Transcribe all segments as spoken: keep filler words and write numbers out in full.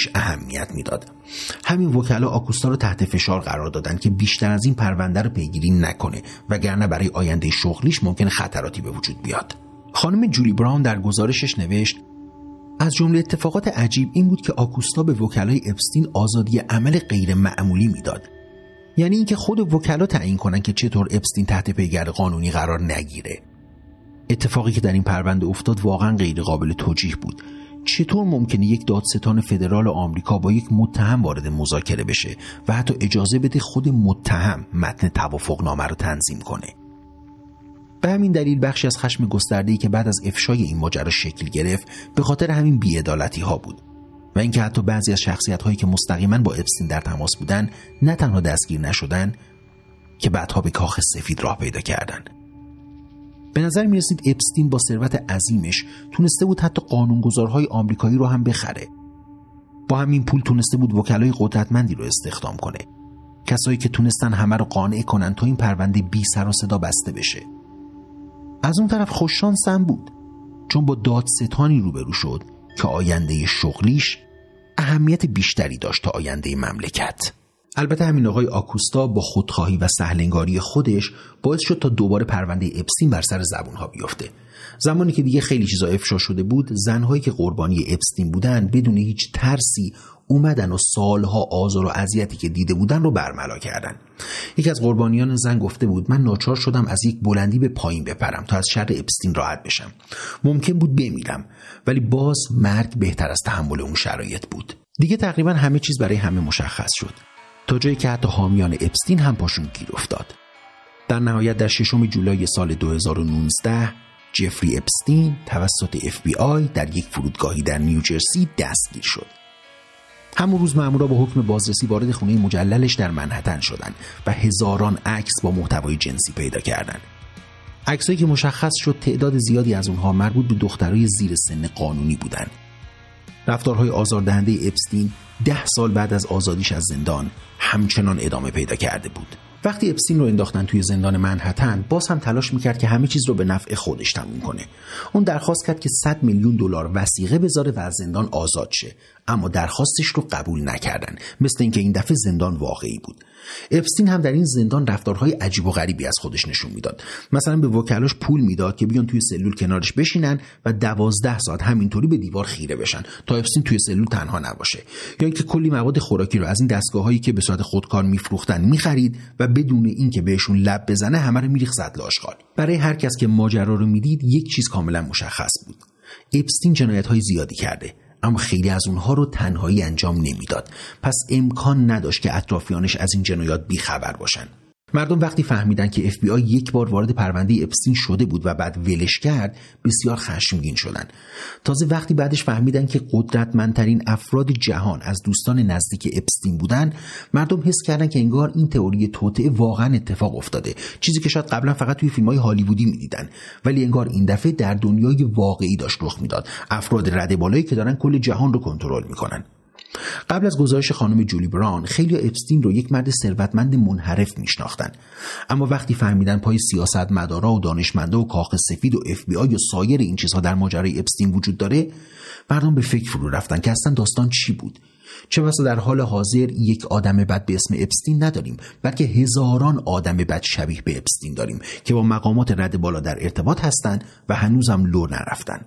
بهش اهمیت میداد. همین وکلا آکوستا رو تحت فشار قرار دادن که بیشتر از این پرونده رو پیگیری نکنه، وگرنه برای آینده شغلیش ممکن خطراتی به وجود بیاد. خانم جولی براون در گزارشش نوشت: از جمله اتفاقات عجیب این بود که آکوستا به وکلای اپستین آزادی عمل غیر معمولی میداد. یعنی اینکه خود وکلا تعیین کنن که چطور اپستین تحت پیگرد قانونی قرار نگیره. اتفاقی که در این پرونده افتاد واقعا غیر قابل توجیه بود. چطور ممکنه یک دادستان فدرال آمریکا با یک متهم وارد مذاکره بشه و حتی اجازه بده خود متهم متن توافقنامه رو تنظیم کنه؟ به همین دلیل بخشی از خشم گسترده‌ای که بعد از افشای این ماجرا شکل گرفت به خاطر همین بی‌عدالتی‌ها بود و اینکه حتی بعضی از شخصیت‌هایی که مستقیما با اپستین در تماس بودن نه تنها دستگیر نشدن که بعدها به کاخ سفید راه پیدا کردن. به نظر می رسید اپستین با ثروت عظیمش تونسته بود حتی قانونگذارهای آمریکایی رو هم بخره. با همین پول تونسته بود وکلای قدرتمندی رو استخدام کنه، کسایی که تونستن همه رو قانع کنن تا این پرونده بی سر و صدا بسته بشه. از اون طرف خوششانس هم بود، چون با دادستانی روبرو شد که آینده شغلیش اهمیت بیشتری داشت تا آینده مملکت. البته همین آقای آکوستا با خودخواهی و سهلنگاری خودش باعث شد تا دوباره پرونده اپستین بر سر زبونها بیفته. زمانی که دیگه خیلی چیزا افشا شده بود، زنهایی که قربانی اپستین بودن بدون هیچ ترسی اومدن و سالها آزار و اذیتی که دیده بودن رو برملا کردن. یکی از قربانیان زن گفته بود: من ناچار شدم از یک بلندی به پایین بپرم تا از شر اپستین راحت بشم. ممکن بود بمیرم، ولی باز مرگ بهتر از تحمل اون شرایط بود. دیگه تقریبا همه چیز برای همه مشخص شد، تا جایی که حتی حامیان اپستین هم پاشون گیر افتاد. در نهایت در ششم جولای سال دو هزار و نوزده جفری اپستین توسط اف بی آی در یک فرودگاهی در نیوجرسی دستگیر شد. همون روز مامورا با حکم بازرسی وارد خونه مجللش در منهتن شدن و هزاران عکس با محتوای جنسی پیدا کردن. عکسایی که مشخص شد تعداد زیادی از اونها مربوط به دخترای زیر سن قانونی بودن. رفتارهای آزاردهنده اپستین ده سال بعد از آزادیش از زندان همچنان ادامه پیدا کرده بود. وقتی اپستین رو انداختن توی زندان منهتن، باز هم تلاش میکرد که همه چیز رو به نفع خودش تموم کنه. اون درخواست کرد که صد میلیون دلار وثیقه بذاره و از زندان آزاد شه، اما درخواستش رو قبول نکردن، مثل اینکه این دفعه زندان واقعی بود. اپستین هم در این زندان رفتارهای عجیب و غریبی از خودش نشون میداد. مثلا به وکلاش پول میداد که بیان توی سلول کنارش بشینن و دوازده ساعت همینطوری به دیوار خیره بشن تا اپستین توی سلول تنها نباشه، یا اینکه کلی مواد خوراکی رو از این دستگاه‌هایی که به صورت خودکار میفروختن میخرید و بدون اینکه بهشون لب بزنه همه رو میریخت زد لاشخال. برای هر کس که ماجرا رو میدید یک چیز کاملا مشخص بود: اپستین جنایت‌های زیادی کرده، اما خیلی از اونها رو تنهایی انجام نمیداد، پس امکان نداشت که اطرافیانش از این جنایات بیخبر باشن. مردم وقتی فهمیدن که اف بی آی یک بار وارد پرونده اپستین شده بود و بعد ولش کرد، بسیار خشمگین شدن. تازه وقتی بعدش فهمیدن که قدرتمندترین افراد جهان از دوستان نزدیک اپستین بودن، مردم حس کردن که انگار این تئوری توطئه واقعا اتفاق افتاده، چیزی که شاید قبلا فقط توی فیلم‌های هالیوودی می‌دیدن، ولی انگار این دفعه در دنیای واقعی داشت رخ میداد. افراد رده بالایی که دارن کل جهان رو کنترل می‌کنن. قبل از گزارش خانم جولی براون، خیلی اپستین رو یک مرد ثروتمند منحرف میشناختن، اما وقتی فهمیدن پای سیاستمدارا و دانشمندا و کاخ سفید و اف بی آی و سایر این چیزها در ماجرای اپستین وجود داره، مردم به فکر فرو رفتن که اصلا داستان چی بود. چه بسا در حال حاضر یک آدم بد به اسم اپستین نداریم، بلکه هزاران آدم بد شبیه به اپستین داریم که با مقامات رد بالا در ارتباط هستن و هنوزم لو نرفتن.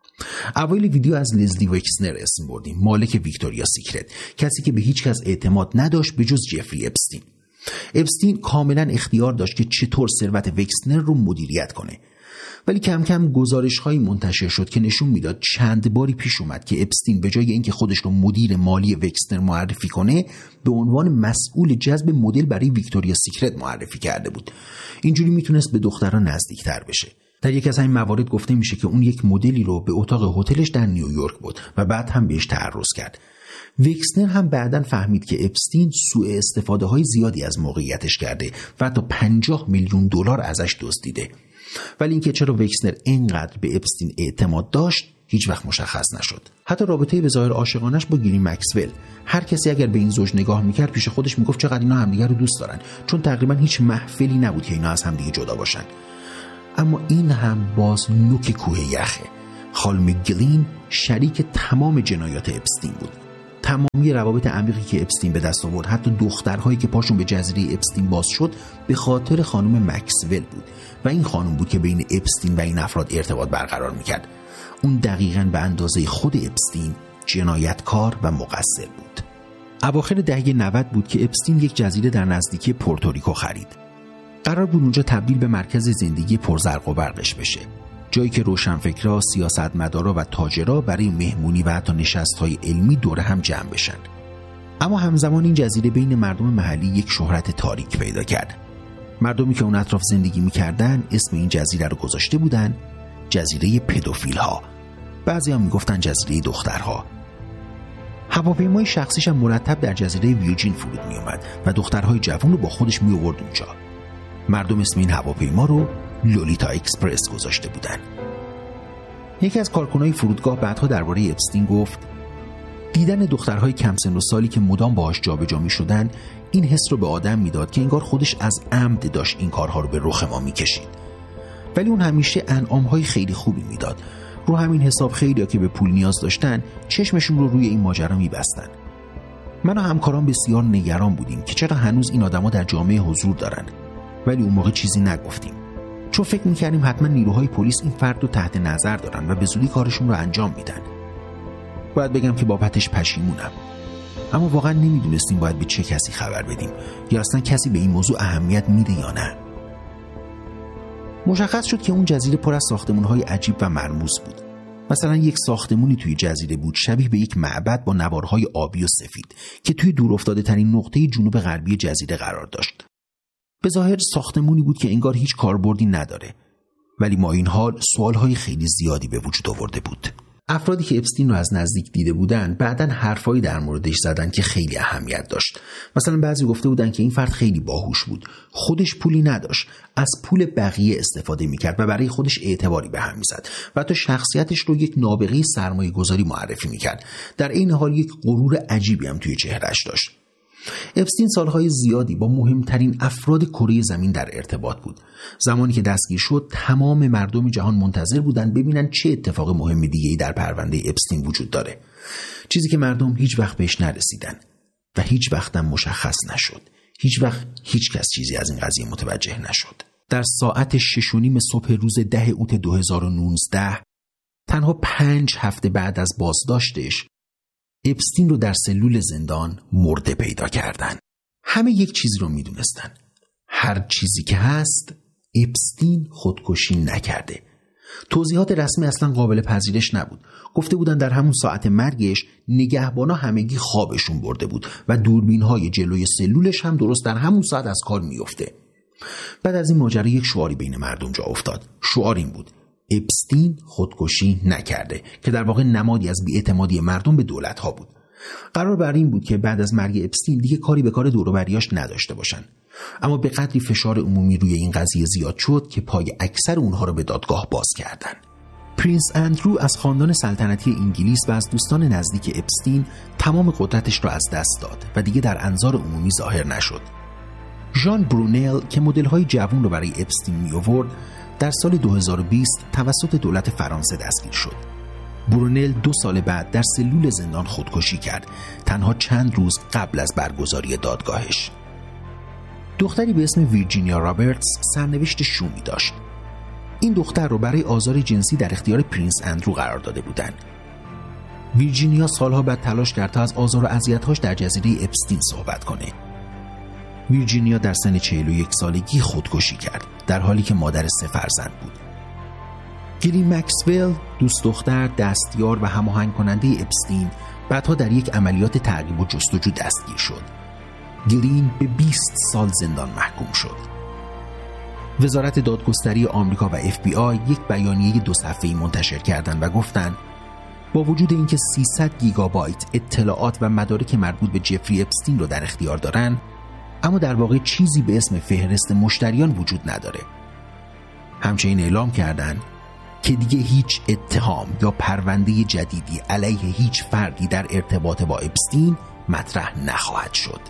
اوایل ویدیو از لزلی وکسنر اسم بردیم، مالک ویکتوریا سیکرت، کسی که به هیچ کس اعتماد نداشت به جز جفری اپستین. اپستین کاملا اختیار داشت که چطور ثروت وکسنر رو مدیریت کنه، ولی کم کم گزارش‌هایی منتشر شد که نشون میداد چند باری پیش اومد که اپستین به جای اینکه خودش رو مدیر مالی وکسنر معرفی کنه، به عنوان مسئول جذب مدل برای ویکتوریا سیکرت معرفی کرده بود. اینجوری میتونست به دختران نزدیکتر بشه. در یک از این موارد گفته میشه که اون یک مدلی رو به اتاق هتلش در نیویورک بود و بعد هم بهش تعرض کرد. وکسنر هم بعداً فهمید که اپستین سوء استفاده های زیادی از موقعیتش کرده و حتی پنجاه میلیون دلار ازش دزدیده. ولی اینکه چرا وکسنر اینقدر به اپستین اعتماد داشت هیچ وقت مشخص نشد. حتی رابطه به ظاهر عاشقانش با گیلی مکسول، هر کسی اگر به این زوج نگاه میکرد پیش خودش میگفت چقدر اینا همدیگه رو دوست دارن، چون تقریبا هیچ محفلی نبود که اینا از همدیگه جدا باشن. اما این هم باز نوک کوه یخه. خانم گلین شریک تمام جنایات اپستین بود. تمامی روابط عمیقی که اپستین به دست آورد، حتی دخترهایی که پاشون به جزیره اپستین باز شد، به خاطر خانم مکسول بود و این خانم بود که بین اپستین و این افراد ارتباط برقرار میکرد. اون دقیقاً به اندازه خود اپستین جنایتکار و مقصر بود. اواخر دهه نود بود که اپستین یک جزیره در نزدیکی پورتوریکو خرید. قرار بود اونجا تبدیل به مرکز زندگی پرزرق و برقش بشه، جایی که روشنفکرها، سیاستمدارا و تاجرها برای مهمونی و حتی نشست‌های علمی دور هم جمع بشن. اما همزمان این جزیره بین مردم محلی یک شهرت تاریک پیدا کرد. مردمی که اون اطراف زندگی می‌کردن اسم این جزیره رو گذاشته بودن جزیره پدوفیل‌ها. بعضی هم میگفتن جزیره دخترها. هواپیمای شخصیش هم مرتب در جزیره ویوجین فرود می اومد و دخترهای جوان رو با خودش می آورد اونجا. مردم اسم این هواپیما رو لولیتا اکسپرس گذاشته بودن. یکی از کارکنای فرودگاه بعدها درباره اپستین گفت دیدن دخترهای کم سن و سالی که مدام باهاش جابجا می شدن این حس رو به آدم میداد که انگار خودش از عمد داشت این کارها رو به رخ ما میکشید. ولی اون همیشه انعامهای خیلی خوبی میداد. رو همین حساب خیلی‌ها که به پول نیاز داشتن چشمشون رو روی این ماجرا میبستن. من و همکاران بسیار نگران بودیم که چرا هنوز این آدما در جامعه حضور دارن، ولی اون موقع چیزی نگفتیم، چون فکر میکردیم حتما نیروهای پلیس این فرد رو تحت نظر دارن و به زودی کارشون رو انجام میدن. باید بگم که بابتش پشیمونم، اما واقعا نمیدونستیم باید به چه کسی خبر بدیم یا اصلا کسی به این موضوع اهمیت میده یا نه. مشخص شد که اون جزیره پر از ساختمان‌های عجیب و مرموز بود. مثلا یک ساختمونی توی جزیره بود شبیه به یک معبد با نوارهای آبی و سفید که توی دورافتاده ترین نقطه جنوب غربی جزیره قرار داشت. به ظاهر ساختمونی بود که انگار هیچ کاربردی نداره، ولی ما این حال سوالهای خیلی زیادی به وجود آورده بود. افرادی که اپستین رو از نزدیک دیده بودن بعداً حرفایی در موردش زدن که خیلی اهمیت داشت. مثلا بعضی گفته بودن که این فرد خیلی باهوش بود، خودش پولی نداشت، از پول بقیه استفاده میکرد و برای خودش اعتباری به هم میزد و حتی شخصیتش رو یک نابغه سرمایه گذاری معرفی میکرد. در این حال یک غرور عجیبی هم توی چهرهش داشت. اپستین سالهای زیادی با مهمترین افراد کره زمین در ارتباط بود. زمانی که دستگیر شد تمام مردم جهان منتظر بودن ببینن چه اتفاق مهم دیگه‌ای در پرونده اپستین وجود داره، چیزی که مردم هیچ وقت بهش نرسیدن و هیچ وقت هم مشخص نشد. هیچ وقت هیچ کس چیزی از این قضیه متوجه نشد. در ساعت شش و نیم صبح روز ده اوت دو هزار و نوزده، تنها پنج هفته بعد از بازداشتش، اپستین رو در سلول زندان مرده پیدا کردن. همه یک چیزی رو میدونستن، هر چیزی که هست اپستین خودکشی نکرده. توضیحات رسمی اصلا قابل پذیرش نبود. گفته بودن در همون ساعت مرگش نگهبانا همگی خوابشون برده بود و دوربین‌های جلوی سلولش هم درست در همون ساعت از کار میفته. بعد از این ماجرا یک شعاری بین مردم جا افتاد. شعار این بود: اپستین خودکشی نکرده، که در واقع نمادی از بی‌اعتمادی مردم به دولت‌ها بود. قرار بر این بود که بعد از مرگ اپستین دیگه کاری به کار دور و بریاش نداشته باشن. اما به قدری فشار عمومی روی این قضیه زیاد شد که پای اکثر اونها رو به دادگاه باز کردن. پرنس اندرو از خاندان سلطنتی انگلیس و از دوستان نزدیک اپستین تمام قدرتش را از دست داد و دیگه در انظار عمومی ظاهر نشد. ژان برونل که مدل‌های جوان رو برای اپستین می آورد، در سال دو هزار و بیست توسط دولت فرانسه دستگیر شد. برونل دو سال بعد در سلول زندان خودکشی کرد، تنها چند روز قبل از برگزاری دادگاهش. دختری به اسم ویرجینیا رابرتس سرنوشت شومی داشت. این دختر رو برای آزار جنسی در اختیار پرنس اندرو قرار داده بودند. ویرجینیا سالها بعد تلاش کرد تا از آزار و اذیت‌هاش در جزیره اپستین صحبت کنه. ویرجینیا در سن چهل و یک سالگی خودکشی کرد، در حالی که مادر سه فرزند بود. گلی مکسول، دوست دختر، دستیار و هماهنگ کننده اپستین، بعدها در یک عملیات تعقیب و جستجو دستگیر شد. گلین به بیست سال زندان محکوم شد. وزارت دادگستری آمریکا و اف بی آی یک بیانیه دو صفحه‌ای منتشر کردند و گفتند با وجود اینکه سیصد گیگابایت اطلاعات و مدارک مربوط به جفری اپستین رو در اختیار دارن، اما در واقع چیزی به اسم فهرست مشتریان وجود نداره. همچنین اعلام کردند که دیگه هیچ اتهام یا پرونده جدیدی علیه هیچ فردی در ارتباط با اپستین مطرح نخواهد شد.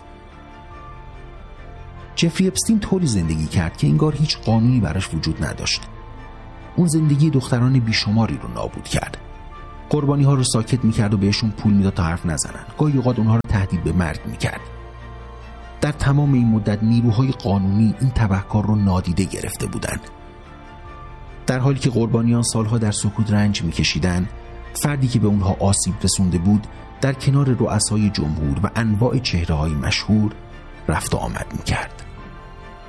جفری اپستین طوری زندگی کرد که انگار هیچ قانونی براش وجود نداشت. اون زندگی دختران بیشماری رو نابود کرد. قربانی ها رو ساکت میکرد و بهشون پول میداد تا حرف نزنن. گاهی اوقات اونها رو تهدید به مرگ میکرد. در تمام این مدت نیروهای قانونی این تبهکار رو نادیده گرفته بودند. در حالی که قربانیان سالها در سکوت رنج میکشیدند، فردی که به اونها آسیب رسونده بود در کنار رؤسای جمهور و انواع چهره‌های مشهور رفت و آمد میکرد.